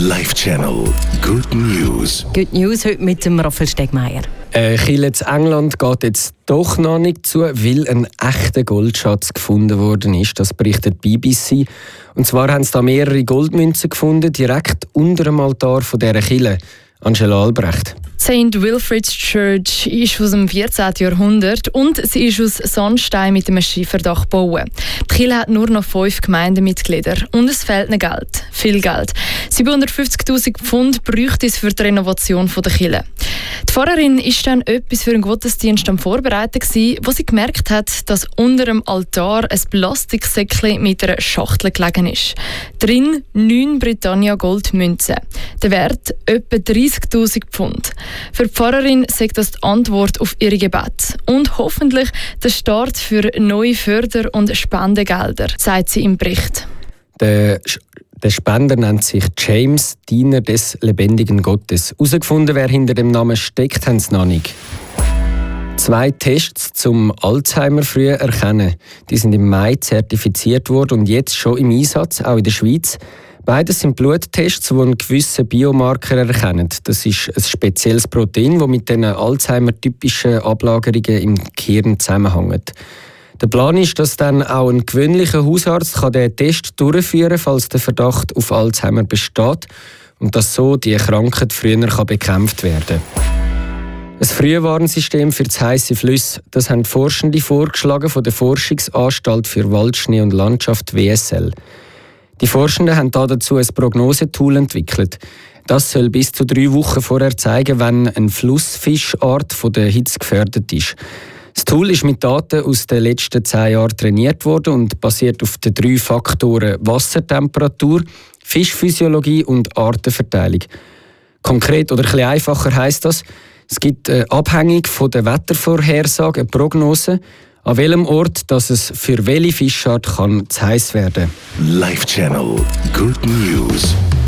Live Channel. Good News. Good News heute mit dem Raphael Stegmeier. Kirche in England geht jetzt doch noch nicht zu, weil ein echter Goldschatz gefunden worden ist. Das berichtet die BBC. Und zwar haben sie da mehrere Goldmünzen gefunden, direkt unter dem Altar von dieser Kirche. Angela Albrecht. St. Wilfrid's Church ist aus dem 14. Jahrhundert und sie ist aus Sandstein mit einem Schieferdach gebaut. Die Kirche hat nur noch 5 Gemeindemitglieder und es fehlt ihnen Geld. Viel Geld. 750'000 Pfund bräuchte es für die Renovation der Kirche. Die Pfarrerin war dann etwas für einen Gottesdienst am Vorbereiten, wo sie gemerkt hat, dass unter dem Altar ein Plastiksäckchen mit einer Schachtel gelegen ist. Drin 9 Britannia Goldmünzen. Der Wert etwa 30'000 Pfund. Für die Pfarrerin sagt das die Antwort auf ihre Gebet und hoffentlich der Start für neue Förder- und Spendengelder, sagt sie im Bericht. Der Spender nennt sich James, Diener des lebendigen Gottes. Herausgefunden, wer hinter dem Namen steckt, haben sie noch nicht. 2 Tests zum Alzheimer früher erkennen. Die sind im Mai zertifiziert worden und jetzt schon im Einsatz, auch in der Schweiz. Beides sind Bluttests, die einen gewissen Biomarker erkennen. Das ist ein spezielles Protein, das mit den Alzheimer-typischen Ablagerungen im Gehirn zusammenhängt. Der Plan ist, dass dann auch ein gewöhnlicher Hausarzt den Test durchführen kann, falls der Verdacht auf Alzheimer besteht und dass so die Krankheit früher bekämpft werden kann. Ein Frühwarnsystem für das heisse Flüsse, das haben die Forschende vorgeschlagen von der Forschungsanstalt für Waldschnee und Landschaft WSL. Die Forschenden haben dazu ein Prognosetool entwickelt. Das soll bis zu 3 Wochen vorher zeigen, wenn eine Flussfischart von der Hitze gefährdet ist. Das Tool ist mit Daten aus den letzten 10 Jahren trainiert worden und basiert auf den 3 Faktoren Wassertemperatur, Fischphysiologie und Artenverteilung. Konkret oder ein bisschen einfacher heisst das, es gibt abhängig von der Wettervorhersage eine Prognose, an welchem Ort dass es für welche Fischart kann zu heiß werden. Live Channel. Good News.